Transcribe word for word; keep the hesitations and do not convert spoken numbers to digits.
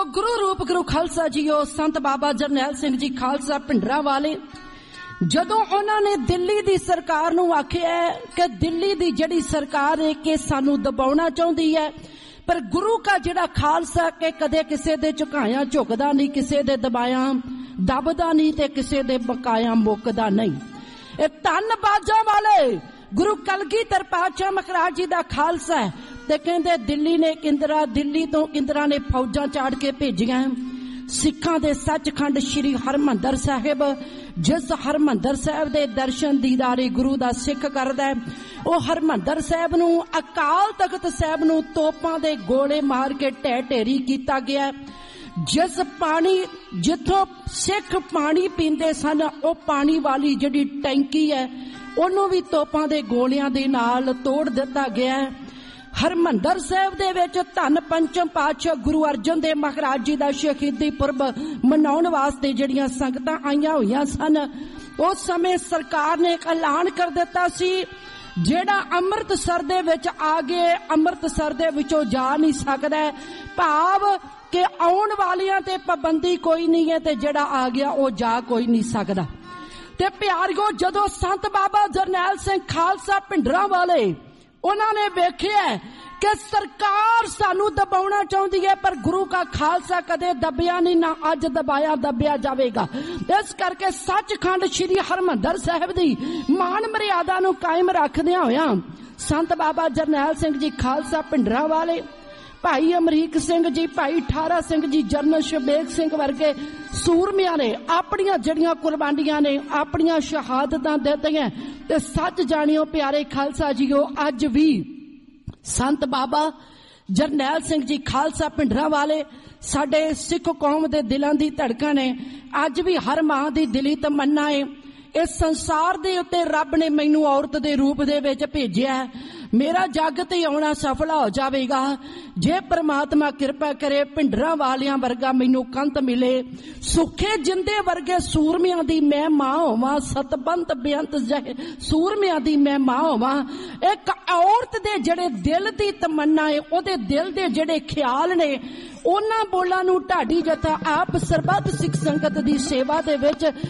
गुरु रूप गुरु खालसा जीओ संत बाबा जरनैल सिंह जी खालसा भिंडरा वाले जदों उन्होंने दिल्ली दी सरकार नूं आखिया कि दिल्ली दी जड़ी सरकार है कि सानू दबाउणा चाहुंदी है, पर गुरु का जिहड़ा खालसा के कदे किसे दे झुकाया झुकदा नहीं, किसे दे दबाया दबदा नहीं ते किसे दे बकाया मुकदा नहीं। ए धन बाजा वाले गुरु कलगीधर पातशाह महाराज जी दा खालसा है ते कहंदे दिल्ली ने किंदरा दिल्ली तो किंदरा ने फौजां चाड़ के भेजियां सिखां दे सचखंड श्री हरमंदर साहिब। जिस हरमंदर साहिब दे दर्शन दीदारे गुरु दा सिख करदा है, ओ हरमंदर साहिब नूं अकाल तख्त साहिब नूं तोपां दे गोले मार के ढह ढेरी कीता गया। जिस पानी जिथों सिख पानी पींदे सन, ओ पानी वाली जिहड़ी टैंकी है ओनू भी तोपां दे गोलियां दे नाल तोड़ दिता गया है। हरमंदर साहिब दे विच धन पंचम पातशाह गुरु अर्जन देव महाराज जी दा शहीदी पुरब मनाउण वास्ते जिहड़ियां संगतां आईयां होईयां सन, उस समय सरकार ने एक ऐलान कर दिता सी जेड़ा अमृतसर दे विच आ गए अमृतसर दे विचों जा नहीं सकदा, भाव कि आउण वालियां ते पाबंदी कोई नहीं है ते जेड़ा आ गया ओ जा कोई नहीं सकदा। ते प्यारियो जदों संत बाबा जरनैल सिंह खालसा भिंडरा वाले उन्होंने वेख्या कि सरकार सानू दबाउणा चाहुंदी है, पर गुरु का खालसा कदे दबिया नहीं, ना अज दबाया दबिया जावेगा। इस करके सचखंड श्री हरमंदर साहिब दी मान मर्यादा नू कायम रखदियां होया संत बाबा जरनैल सिंह जी खालसा भिंडरा वाले, भाई अमरीक सिंह जी, भाई ठारा सिंह जी, जनरल शबेग सिंह वर्गे सूरमियां ने अपनियां जड़ियां कुर्बानियां ने अपनियां शहादतां दित्तियां ते सच जानियो प्यारे खालसा जीओ, अज भी संत बाबा जरनैल सिंह जी खालसा भिंडरा वाले साडे सिख कौम दे दिलां दी धड़कन है। अज भी हर मां दी दिली तमन्ना है, इस संसार दे उत्ते रब ने मैनू औरत दे रूप दे विच भेजिया है, मेरा जग ते आउणा सफल हो जावेगा जे परमात्मा कृपा करे। भिंडरा वालियां वर्गा मैनू कंत मिले, सुखे जिंदे वर्गे सूरमियां दी मैं मां होवां, सतबंत बेअंत जहे सूरमियां दी मैं मां होवां। एक औरत दे जड़े दिल दी तमन्ना है, ओदे दिल दे जड़े ख्याल ने, उन्हां बोलां नू ढाडी जथा आप सरबत सिख संगत दी सेवा दे विच